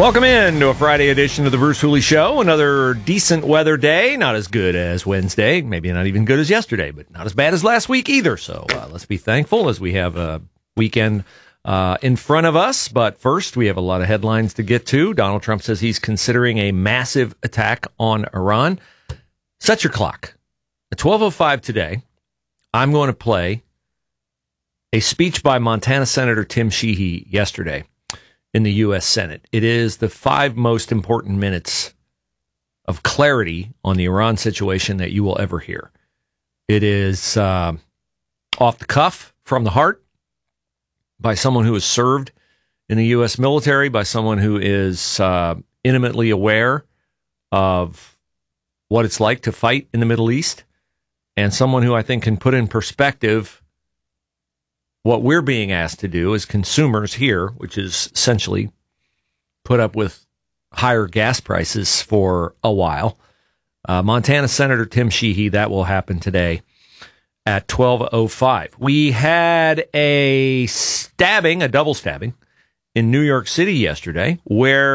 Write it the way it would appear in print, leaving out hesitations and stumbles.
Welcome in to a Friday edition of the Bruce Hooley Show. Another decent weather day. Not as good as Wednesday. Maybe not even good as yesterday, but not as bad as last week either. So let's be thankful as we have a weekend in front of us. But first, we have a lot of headlines to get to. Donald Trump says he's considering a massive attack on Iran. Set your clock. At 12:05 today, I'm going to play a speech by Montana Senator Tim Sheehy yesterday in the U.S. Senate. It is the 5 most important minutes of clarity on the Iran situation that you will ever hear. It is off the cuff, from the heart, by someone who has served in the U.S. military, by someone who is intimately aware of what it's like to fight in the Middle East, and someone who I think can put in perspective what we're being asked to do as consumers here, which is essentially put up with higher gas prices for a while. Montana Senator Tim Sheehy, that will happen today at 12:05. We had a double stabbing in New York City yesterday, where